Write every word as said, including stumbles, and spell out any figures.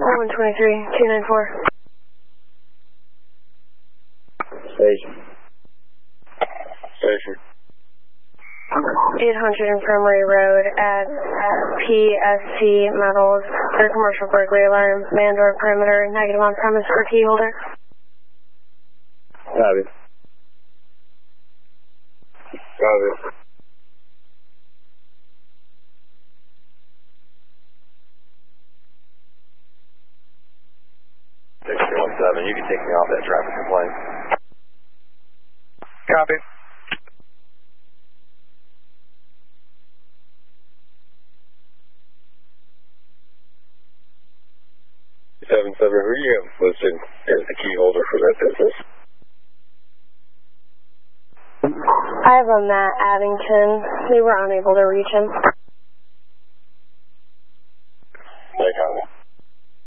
one twenty-three, two ninety-four. Station. Station. eight hundred Infirmary Road at P S C Metals, their commercial burglary alarm, man door perimeter, negative on premise for key holder. Copy. Copy. six one seven, you can take me off that traffic complaint. Copy. seven seven, who do you have listed as the key holder for that business? I have a Matt Addington. We were unable to reach him.